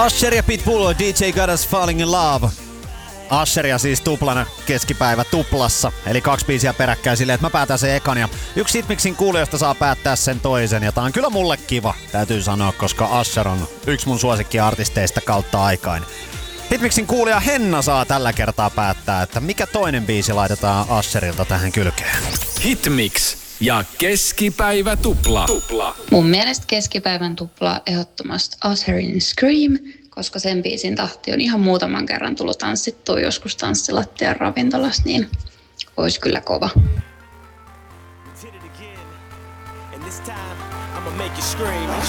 Usher ja Pitbull, DJ Got Us Falling in Love. Usheria siis tuplana keskipäivä tuplassa, eli 2 biisiä peräkkäin silleen, että mä päätän sen ekan ja yksi Hitmixin kuulijoista saa päättää sen toisen ja tää on kyllä mulle kiva, täytyy sanoa, koska Usher on yksi mun suosikkiartisteista kautta aikain. Hitmixin kuulija Henna saa tällä kertaa päättää, että mikä toinen biisi laitetaan Usherilta tähän kylkeen. Hitmix ja keskipäivä tupla. Mun mielestä keskipäivän tupla ehdottomasti Usherin Scream, koska sen biisin tahti on ihan muutaman kerran tullut tanssittua joskus tanssilattian ravintolassa, niin olisi kyllä kova.